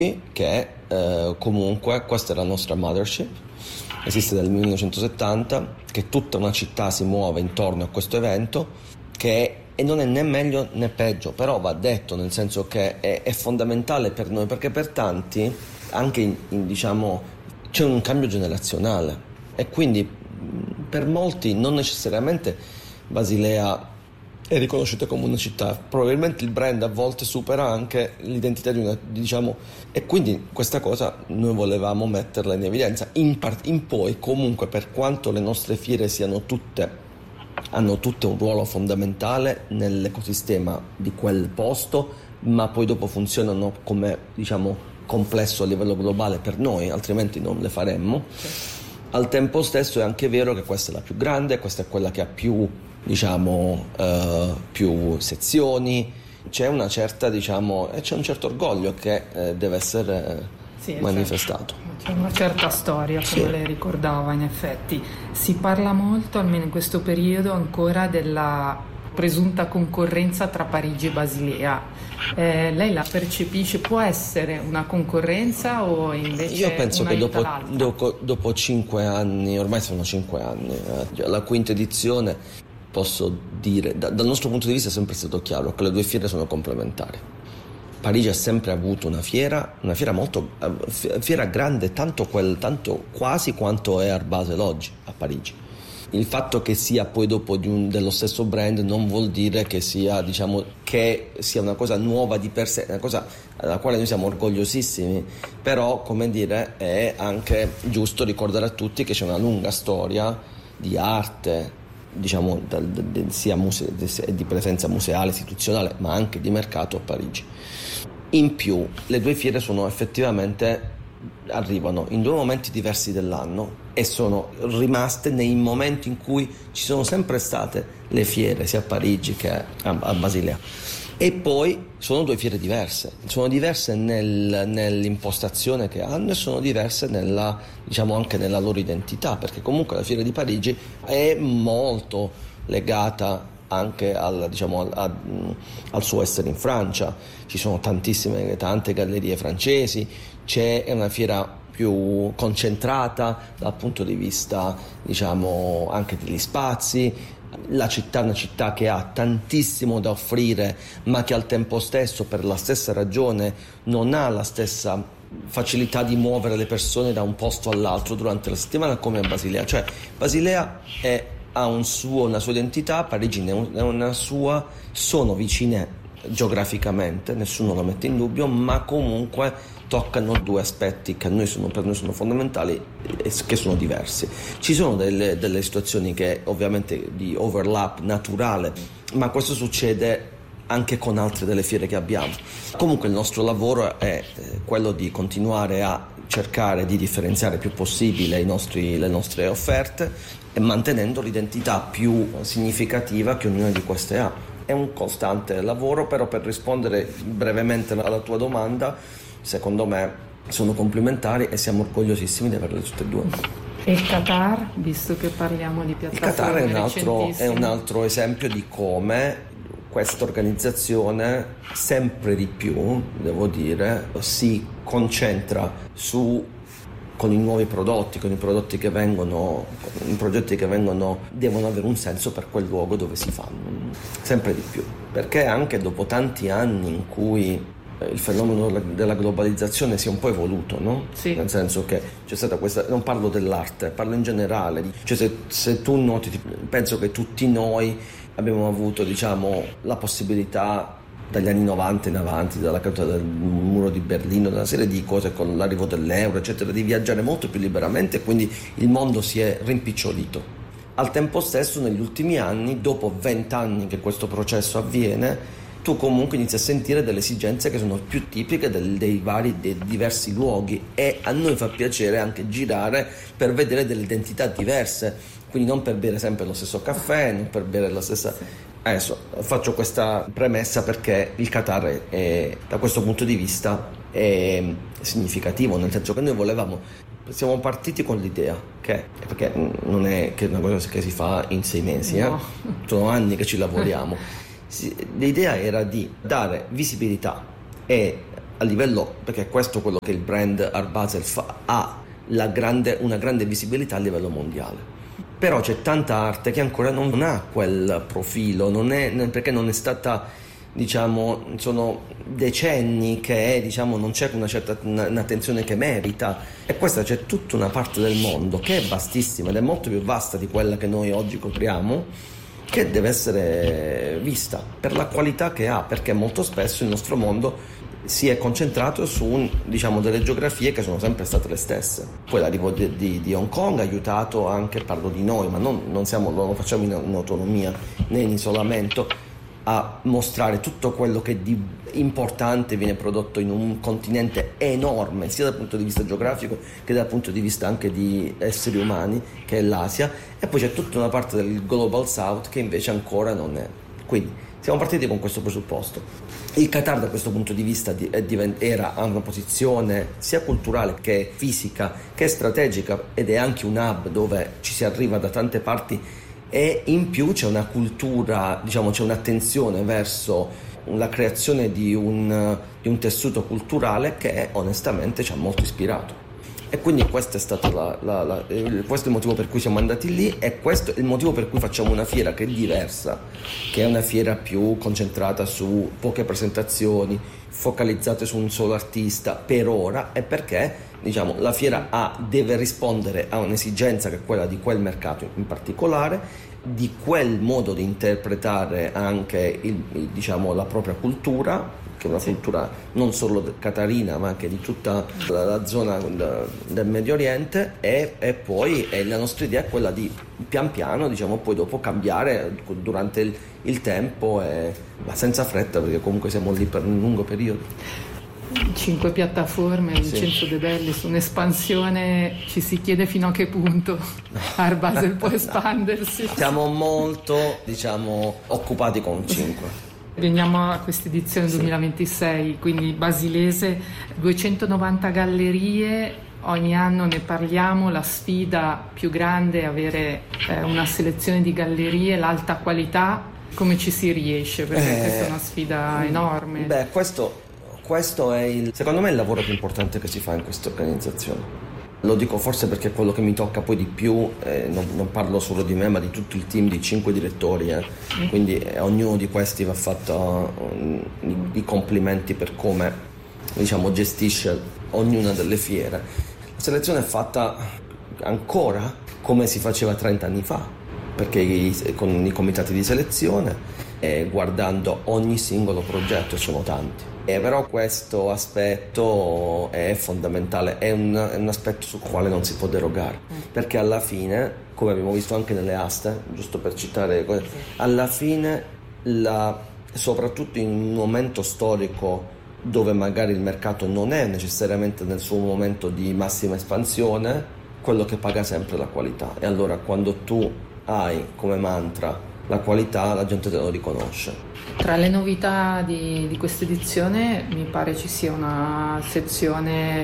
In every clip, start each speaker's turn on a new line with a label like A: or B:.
A: che comunque questa è la nostra mothership, esiste dal 1970, che tutta una città si muove intorno a questo evento, e non è né meglio né peggio, però va detto, nel senso che è fondamentale per noi, perché per tanti anche diciamo c'è un cambio generazionale e quindi per molti non necessariamente Basilea è riconosciuta come una città, probabilmente il brand a volte supera anche l'identità di una, diciamo, e quindi questa cosa noi volevamo metterla in evidenza. In poi comunque, per quanto le nostre fiere hanno tutte un ruolo fondamentale nell'ecosistema di quel posto, ma poi dopo funzionano come, diciamo, complesso a livello globale per noi, altrimenti non le faremmo. Al tempo stesso è anche vero che questa è la più grande, questa è quella che ha più, diciamo, più sezioni, c'è una certa, diciamo, e c'è un certo orgoglio che deve essere manifestato.
B: C'è una certa storia, come lei ricordava, in effetti. Si parla molto, almeno in questo periodo, ancora della presunta concorrenza tra Parigi e Basilea. Lei la percepisce? Può essere una concorrenza o invece
A: io penso che dopo 5 anni, ormai sono 5 anni, la quinta edizione, posso dire, dal nostro punto di vista è sempre stato chiaro che le due fiere sono complementari. Parigi ha sempre avuto una fiera molto fiera grande, tanto quasi quanto è Art Basel oggi a Parigi. Il fatto che sia poi dopo dello stesso brand non vuol dire che sia, diciamo, che sia una cosa nuova di per sé, una cosa alla quale noi siamo orgogliosissimi, però, come dire, è anche giusto ricordare a tutti che c'è una lunga storia di arte, diciamo, sia di presenza museale, istituzionale, ma anche di mercato a Parigi. In più, le due fiere sono effettivamente arrivano in due momenti diversi dell'anno e sono rimaste nei momenti in cui ci sono sempre state le fiere, sia a Parigi che a Basilea. E poi sono due fiere diverse nell'impostazione che hanno, e sono diverse diciamo, anche nella loro identità, perché comunque la fiera di Parigi è molto legata anche al suo essere in Francia. Ci sono tante gallerie francesi, è una fiera più concentrata dal punto di vista, diciamo, anche degli spazi. La città è una città che ha tantissimo da offrire, ma che al tempo stesso, per la stessa ragione, non ha la stessa facilità di muovere le persone da un posto all'altro durante la settimana come a Basilea. Cioè Basilea ha una sua identità, Parigi ne ha una sua, sono vicine geograficamente, nessuno lo mette in dubbio, ma comunque toccano due aspetti che per noi sono fondamentali e che sono diversi. Ci sono delle situazioni che ovviamente di overlap naturale, ma questo succede anche con altre delle fiere che abbiamo. Comunque il nostro lavoro è quello di continuare a cercare di differenziare il più possibile le nostre offerte, e mantenendo l'identità più significativa che ognuna di queste ha. È un costante lavoro, però per rispondere brevemente alla tua domanda, secondo me sono complementari e siamo orgogliosissimi di averle tutte e due.
B: E il Qatar, visto che parliamo di piattaforme,
A: il Qatar è un altro esempio di come questa organizzazione sempre di più, devo dire, si concentra con i nuovi prodotti, con i prodotti che vengono, i progetti che vengono, devono avere un senso per quel luogo dove si fanno, sempre di più, perché anche dopo tanti anni in cui il fenomeno della globalizzazione si è un po' evoluto, no?
B: Sì.
A: Nel senso che c'è stata questa, non parlo dell'arte, parlo in generale, cioè se tu noti, penso che tutti noi abbiamo avuto, diciamo, la possibilità dagli anni 90 in avanti, dalla caduta del muro di Berlino, da una serie di cose, con l'arrivo dell'euro, eccetera, di viaggiare molto più liberamente, e quindi il mondo si è rimpicciolito. Al tempo stesso, negli ultimi anni, dopo 20 anni che questo processo avviene, tu comunque inizi a sentire delle esigenze che sono più tipiche dei diversi luoghi, e a noi fa piacere anche girare per vedere delle identità diverse, quindi non per bere sempre lo stesso caffè, non per bere la stessa... Adesso faccio questa premessa perché il Qatar da questo punto di vista è significativo, nel senso che noi siamo partiti con l'idea perché non è che una cosa che si fa in 6 mesi, no. Sono anni che ci lavoriamo. L'idea era di dare visibilità e a livello, perché questo è quello che il brand Art Basel fa, ha una grande visibilità a livello mondiale. Però c'è tanta arte che ancora non ha quel profilo, perché non è stata, diciamo, sono decenni che diciamo, non c'è una certa un'attenzione che merita, e questa c'è tutta una parte del mondo che è vastissima ed è molto più vasta di quella che noi oggi copriamo, che deve essere vista per la qualità che ha, perché molto spesso il nostro mondo si è concentrato su diciamo delle geografie che sono sempre state le stesse. Poi l'arrivo di Hong Kong ha aiutato anche, parlo di noi, ma non lo facciamo in autonomia né in isolamento, a mostrare tutto quello che di importante viene prodotto in un continente enorme, sia dal punto di vista geografico che dal punto di vista anche di esseri umani, che è l'Asia, e poi c'è tutta una parte del Global South che invece ancora non è. Quindi siamo partiti con questo presupposto. Il Qatar da questo punto di vista ha una posizione sia culturale che fisica che strategica, ed è anche un hub dove ci si arriva da tante parti, e in più c'è una cultura, diciamo c'è un'attenzione verso la creazione di un tessuto culturale che onestamente ci ha molto ispirato. E quindi questo è stato questo è il motivo per cui siamo andati lì, e questo è il motivo per cui facciamo una fiera che è diversa, che è una fiera più concentrata su poche presentazioni, focalizzate su un solo artista per ora, e perché diciamo la fiera deve rispondere a un'esigenza che è quella di quel mercato in particolare, di quel modo di interpretare anche diciamo la propria cultura, che è una cultura non solo qatarina ma anche di tutta la zona del Medio Oriente, e poi la nostra idea è quella di pian piano, diciamo, poi dopo cambiare durante il tempo, ma senza fretta, perché comunque siamo lì per un lungo periodo.
B: 5 piattaforme, Vincenzo De Bellis, un'espansione, ci si chiede fino a che punto Art Basel può espandersi.
A: Siamo molto, diciamo, occupati con 5.
B: Veniamo a questa edizione 2026, quindi basilese, 290 gallerie, ogni anno ne parliamo, la sfida più grande è avere una selezione di gallerie, l'alta qualità, come ci si riesce? Perché questa è una sfida enorme.
A: Beh, questo è secondo me il lavoro più importante che si fa in questa organizzazione. Lo dico forse perché è quello che mi tocca poi di più, non parlo solo di me ma di tutto il team di 5 direttori, quindi ognuno di questi va fatto i complimenti per come, diciamo, gestisce ognuna delle fiere. La selezione è fatta ancora come si faceva 30 anni fa, perché con i comitati di selezione, guardando ogni singolo progetto, sono tanti. Però questo aspetto è fondamentale, è un aspetto sul quale non si può derogare, perché alla fine, come abbiamo visto anche nelle aste, giusto per citare, alla fine, soprattutto in un momento storico dove magari il mercato non è necessariamente nel suo momento di massima espansione, quello che paga sempre è la qualità. E allora quando tu hai come mantra la qualità, la gente te lo riconosce.
B: Tra le novità di questa edizione mi pare ci sia una sezione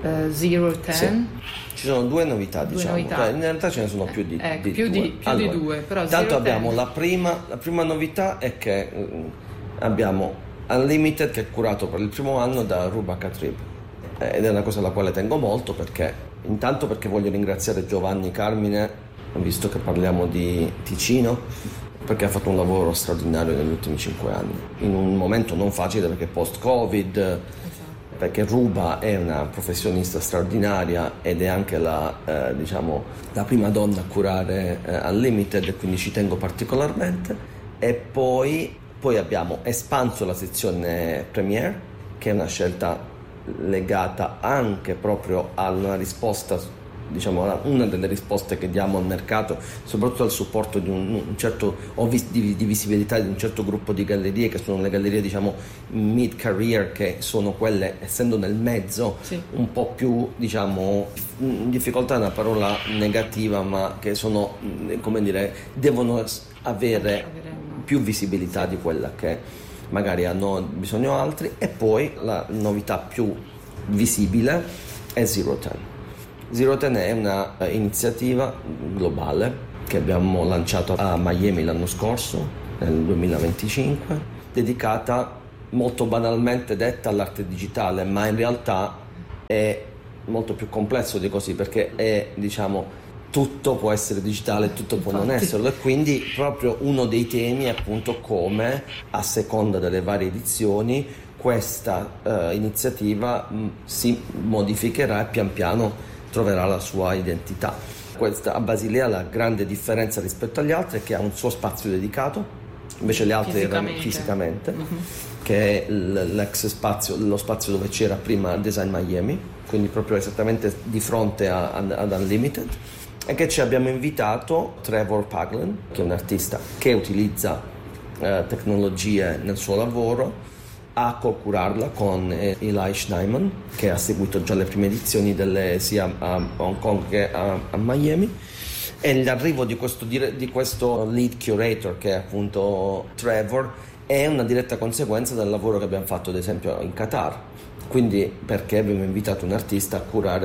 B: 010.
A: Sì. Ci sono due novità, diciamo. In realtà ce ne sono più di
B: due. Però
A: tanto abbiamo la prima novità è che abbiamo Unlimited, che è curato per il primo anno da Ruba Katrib, ed è una cosa alla quale tengo molto, perché voglio ringraziare Giovanni Carmine, visto che parliamo di Ticino, perché ha fatto un lavoro straordinario negli ultimi 5 anni, in un momento non facile, perché post-Covid, perché Ruba è una professionista straordinaria ed è anche la prima donna a curare Unlimited, e quindi ci tengo particolarmente. E poi abbiamo espanso la sezione Premiere, che è una scelta legata anche proprio a una risposta, diciamo, una delle risposte che diamo al mercato, soprattutto al supporto di un certo di visibilità di un certo gruppo di gallerie, che sono le gallerie, diciamo, mid-career, che sono quelle, essendo nel mezzo, un po' più, diciamo, in difficoltà è una parola negativa, ma che sono, come dire, devono avere più visibilità di quella che magari hanno bisogno altri. E poi la novità più visibile è 010. 010 è una iniziativa globale che abbiamo lanciato a Miami l'anno scorso, nel 2025, dedicata molto banalmente detta l'arte digitale, ma in realtà è molto più complesso di così, perché è, diciamo, tutto può essere digitale, tutto può non esserlo, e quindi proprio uno dei temi è appunto come, a seconda delle varie edizioni, questa iniziativa si modificherà e pian piano troverà la sua identità. A Basilea la grande differenza rispetto agli altri è che ha un suo spazio dedicato, invece le altre erano fisicamente, che è l'ex spazio, lo spazio dove c'era prima Design Miami, quindi proprio esattamente di fronte ad Unlimited, e che ci abbiamo invitato Trevor Paglen, che è un artista che utilizza tecnologie nel suo lavoro, a co-curarla con Eli Schneiman, che ha seguito già le prime edizioni sia a Hong Kong che a Miami, e l'arrivo di questo lead curator, che è appunto Trevor, è una diretta conseguenza del lavoro che abbiamo fatto ad esempio in Qatar. Quindi perché abbiamo invitato un artista a curare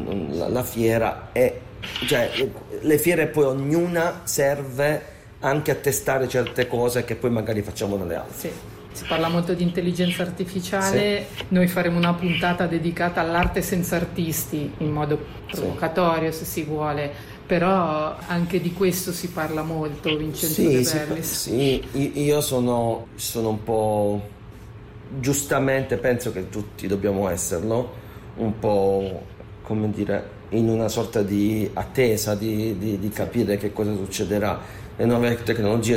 A: la fiera, e cioè le fiere poi ognuna serve anche a testare certe cose che poi magari facciamo nelle altre.
B: Sì. Si parla molto di intelligenza artificiale, sì. Noi faremo una puntata dedicata all'arte senza artisti, in modo provocatorio, se si vuole, però anche di questo si parla molto, Vincenzo De Bellis.
A: Sì, io sono un po', giustamente penso che tutti dobbiamo esserlo, un po', come dire, in una sorta di attesa di capire che cosa succederà. Le nuove tecnologie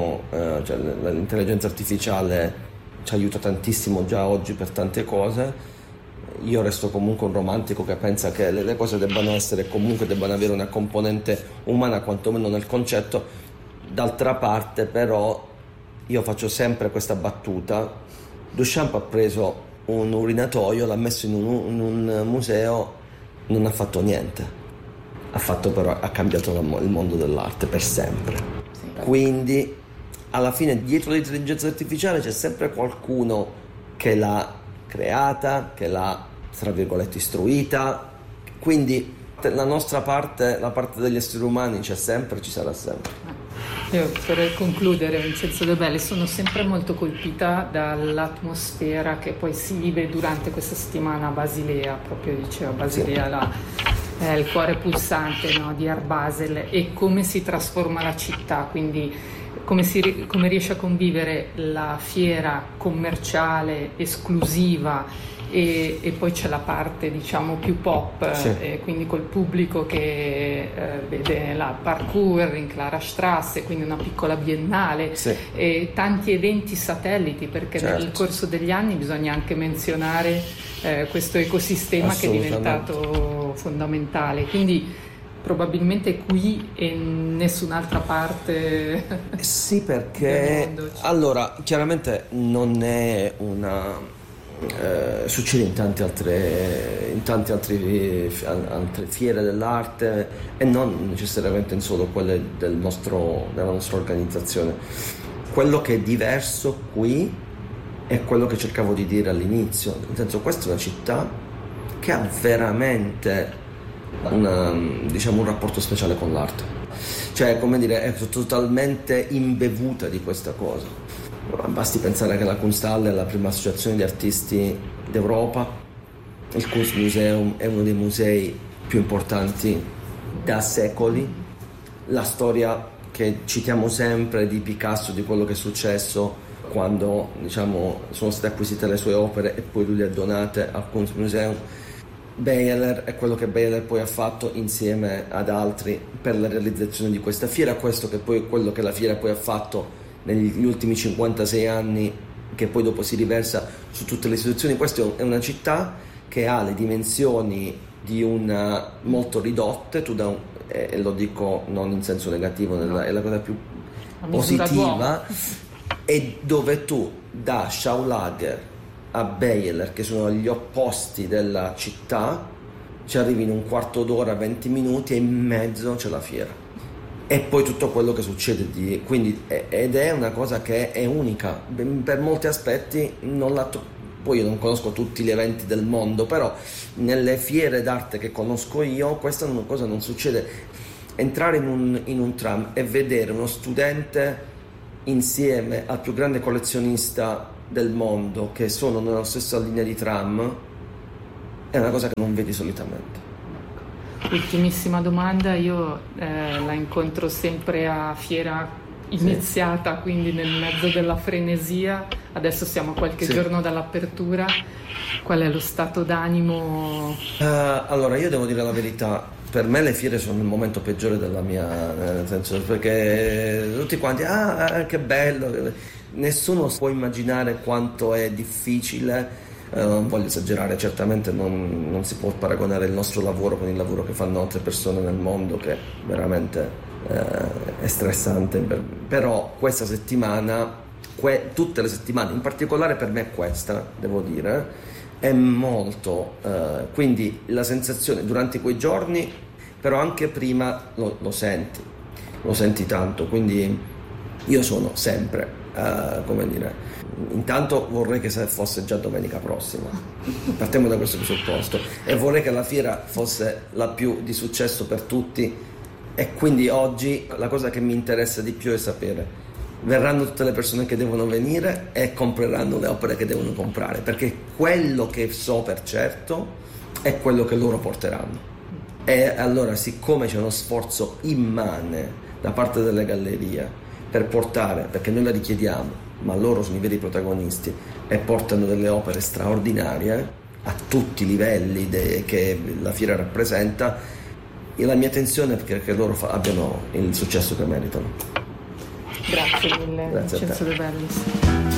A: cioè l'intelligenza artificiale ci aiuta tantissimo già oggi per tante cose. Io resto comunque un romantico che pensa che le cose debbano avere una componente umana, quantomeno nel concetto. D'altra parte però io faccio sempre questa battuta: Duchamp ha preso un urinatoio, l'ha messo in un museo, non ha fatto niente. Ha cambiato il mondo dell'arte per sempre. Sì, quindi alla fine dietro l'intelligenza artificiale c'è sempre qualcuno che l'ha creata, che l'ha tra virgolette istruita, quindi la nostra parte, la parte degli esseri umani c'è sempre, ci sarà sempre.
B: Io per concludere, Vincenzo De Bellis, sono sempre molto colpita dall'atmosfera che poi si vive durante questa settimana a Basilea, proprio diceva Basilea, sì. È il cuore pulsante, no, di Art Basel, e come si trasforma la città, quindi come riesce a convivere la fiera commerciale esclusiva e poi c'è la parte, diciamo, più pop, sì. Quindi col pubblico che vede la parkour in Clara Strasse, quindi una piccola biennale, sì. E tanti eventi satelliti, perché certo. Nel corso degli anni bisogna anche menzionare questo ecosistema che è diventato fondamentale, quindi probabilmente qui e in nessun'altra parte.
A: Sì, perché allora chiaramente non è una succede in tante altre fiere dell'arte, e non necessariamente in solo quelle della nostra organizzazione. Quello che è diverso qui è quello che cercavo di dire all'inizio, nel senso, questa è una città che ha veramente un rapporto speciale con l'arte, cioè, come dire, è totalmente imbevuta di questa cosa. Basti pensare che la Kunsthalle è la prima associazione di artisti d'Europa, il Kunstmuseum è uno dei musei più importanti da secoli, la storia che citiamo sempre di Picasso, di quello che è successo quando, diciamo, sono state acquisite le sue opere e poi lui le ha donate al Kunstmuseum. Beyeler è quello che Beyeler poi ha fatto insieme ad altri per la realizzazione di questa fiera, questo che poi quello che la fiera poi ha fatto negli ultimi 56 anni, che poi dopo si riversa su tutte le istituzioni. Questa è una città che ha le dimensioni di una molto ridotte, e lo dico non in senso negativo, è la cosa più positiva, e dove tu da Schaulager a Beyeler, che sono gli opposti della città, ci arrivi in un quarto d'ora, 20 minuti, e in mezzo c'è la fiera. E poi tutto quello che succede ed è una cosa che è unica per molti aspetti. Poi io non conosco tutti gli eventi del mondo, però nelle fiere d'arte che conosco io questa cosa non succede. Entrare in un tram e vedere uno studente insieme al più grande collezionista del mondo che sono nella stessa linea di tram è una cosa che non vedi solitamente.
B: Ultimissima domanda, io la incontro sempre a fiera iniziata, quindi nel mezzo della frenesia, adesso siamo a qualche giorno dall'apertura, qual è lo stato d'animo?
A: Allora, io devo dire la verità, per me le fiere sono il momento peggiore della mia, nel senso, perché tutti quanti, che bello, nessuno può immaginare quanto è difficile. Non voglio esagerare, certamente non si può paragonare il nostro lavoro con il lavoro che fanno altre persone nel mondo, che veramente è stressante, però questa settimana, tutte le settimane, in particolare per me questa, devo dire, è molto, quindi la sensazione durante quei giorni, però anche prima lo senti tanto, quindi io sono sempre, come dire, intanto vorrei che fosse già domenica prossima, partiamo da questo presupposto, e vorrei che la fiera fosse la più di successo per tutti, e quindi oggi la cosa che mi interessa di più è sapere: verranno tutte le persone che devono venire e compreranno le opere che devono comprare, perché quello che so per certo è quello che loro porteranno. E allora, siccome c'è uno sforzo immane da parte delle gallerie per portare, perché noi la richiediamo, ma loro sono i veri protagonisti e portano delle opere straordinarie a tutti i livelli che la fiera rappresenta, e la mia attenzione è che loro abbiano il successo che meritano.
B: Grazie mille,
A: Grazie a te.
B: Vincenzo De Bellis.